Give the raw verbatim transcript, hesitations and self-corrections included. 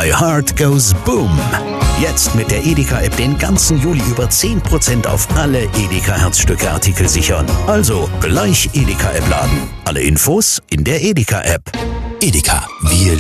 My Heart Goes Boom. Jetzt mit der Edeka-App den ganzen Juli über zehn Prozent auf alle Edeka-Herzstücke-Artikel sichern. Also gleich Edeka-App laden. Alle Infos in der Edeka-App. Edeka, wir